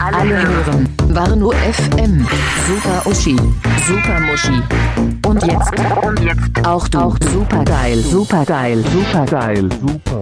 Alle hören Warnow FM. Super Uschi, Super Muschi. Und jetzt auch du. Super geil, super geil, super geil, super.